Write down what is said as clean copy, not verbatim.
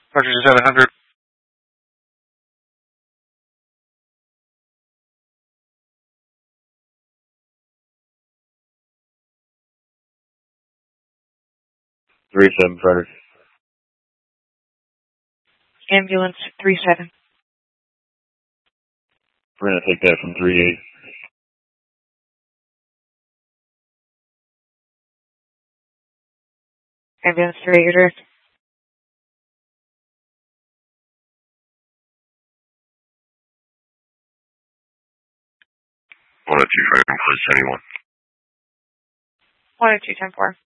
Roger 700. Three seven Frederick. Ambulance 37. We're gonna take that from 38. Ambulance 38, you're direct. 102 Frederick, close 71. 102, 10-4.